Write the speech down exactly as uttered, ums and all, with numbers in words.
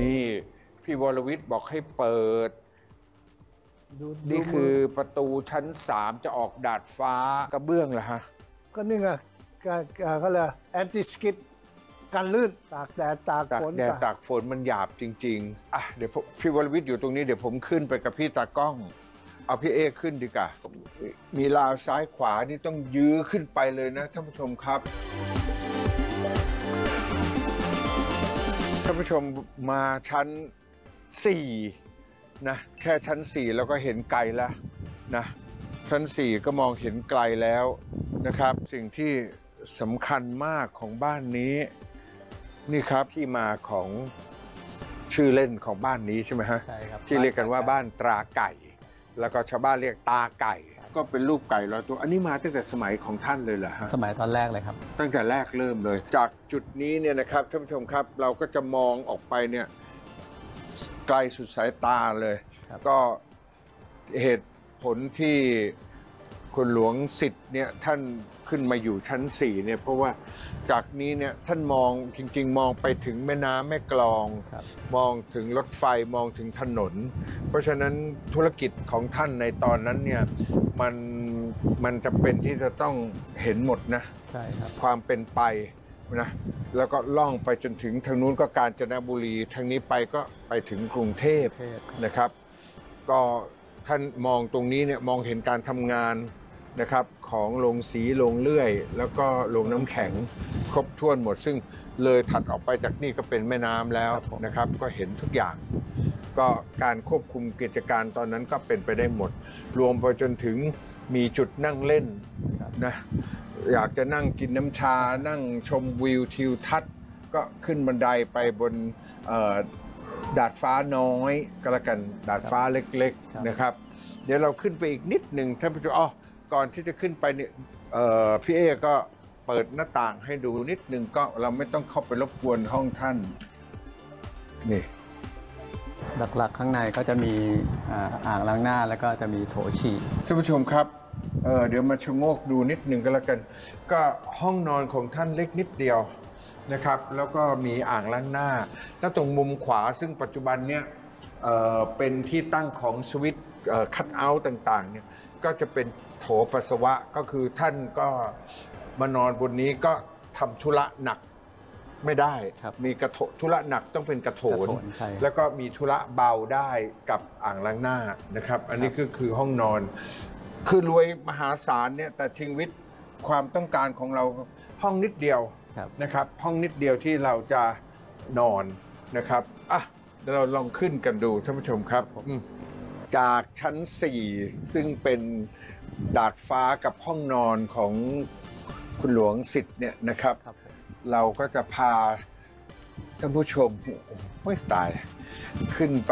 นี่พี่วรวิทย์บอกให้เปิดดูนี่ดูคือประตูชั้นสามจะออกดาดฟ้ากระเบื้องเหรอฮะก็นี่ไงก็เขาเรียกแอนตี้สกิดกันลื่นตากแดดตากตากฝนแดดตากฝนมันหยาบจริงๆอ่ะเดี๋ยวผมพี่วรวิทย์อยู่ตรงนี้เดี๋ยวผมขึ้นไปกับพี่ตากล้อง เอาพี่เอขึ้นดีกว่ามีราวซ้ายขวานี่ต้องยื้อขึ้นไปเลยนะท่านผู้ชมครับท่านผู้ชมมาชั้นสี่นะแค่ชั้นสี่แล้วก็เห็นไกลแล้วนะชั้นสี่ก็มองเห็นไกลแล้วนะครับ สิ่งที่สำคัญมากของบ้านนี้นี่ครับที่มาของชื่อเล่นของบ้านนี้ใช่ไหมฮะใช่ครับที่เรียกกันว่าบ้านตราไก่ แล้วก็ชาวบ้านเรียกตาไก่ ก็เป็นรูปไก่ร้อยตัวอันนี้มาตั้งแต่สมัยของท่านเลยเหรอฮะสมัยตอนแรกเลยครับตั้งแต่แรกเริ่มเลย จากจุดนี้เนี่ยนะครับท่านผู้ชมครับเราก็จะมองออกไปเนี่ยไกลสุดสายตาเลยครับก็เหตุผลที่คุณหลวงสิทธิ์เนี่ยท่านขึ้นมาอยู่ชั้นสี่เนี่ยเพราะว่าจากนี้เนี่ยท่านมองจริงๆ มองไปถึงแม่น้ำแม่กลองครับมองถึงรถไฟมองถึงถนน เพราะฉะนั้นธุรกิจของท่านในตอนนั้นเนี่ยมันมันจำเป็นที่จะต้องเห็นหมดนะใช่ครับความเป็นไปนะแล้วก็ล่องไปจนถึงทางนู้นก็กาญจนบุรีทางนี้ไปก็ไปถึงกรุงเทพเทพครับนะครับ ก็ท่านมองตรงนี้เนี่ยมองเห็นการทำงานนะครับของโรงสีโรงเลื่อย แล้วก็โรงน้ำแข็งครบถ้วนหมด ซึ่งเลยถัดออกไปจากนี่ก็เป็นแม่น้ำแล้วนะครับ ก็เห็นทุกอย่าง ก็การควบคุมกิจการตอนนั้นก็เป็นไปได้หมด รวมไปจนถึงมีจุดนั่งเล่นครับนะอยากจะนั่งกินน้ำชา นั่งชมวิวทิวทัศน์ก็ขึ้นบันไดไปบนเอ่อดาดฟ้าน้อยก็แล้วกันดาดฟ้าเล็กครับๆนะครับ เดี๋ยวเราขึ้นไปอีกนิดหนึ่งท่านผู้ชมอ๋อก่อนที่จะขึ้นไปเนี่ยเอ่อพี่เอก็เปิดหน้าต่างให้ดูนิดหนึ่งก็เราไม่ต้องเข้าไปรบกวนห้องท่านนี่หลักๆข้างในก็จะมีอ่าอ่างล้างหน้าแล้วก็จะมีโถฉี่ท่านผู้ชมครับเอ่อเดี๋ยวมาชะโงกดูนิดหนึ่งก็แล้วกัน ก็ห้องนอนของท่านเล็กนิดเดียวนะครับ แล้วก็มีอ่างล้างหน้า แล้วตรงมุมขวาซึ่งปัจจุบันเนี่ยเอ่อเป็นที่ตั้งของสวิตช์คัทเอาท์ต่างๆเนี่ยก็จะเป็นโถปัสสาวะก็คือท่านก็มานอนบนนี้ก็ทำธุระหนักไม่ได้ครับมีกระโถธุระหนักต้องเป็นกระโถนกระโถนใช่แล้วก็มีธุระเบาได้กับอ่างล้างหน้านะครับ อันนี้ก็คือห้องนอน คือรวยมหาศาลเนี่ยแต่ชีวิตความต้องการของเราห้องนิดเดียวครับนะครับ ห้องนิดเดียวที่เราจะนอนนะครับอ่ะเดี๋ยวเราลองขึ้นกันดูท่านผู้ชมครับอืมจากชั้นสี่ซึ่งเป็นดาดฟ้ากับห้องนอนของคุณหลวงสิทธิ์เนี่ยนะครับครับผมเราก็จะพาท่านผู้ชมโอ้ยตาย ขึ้นไป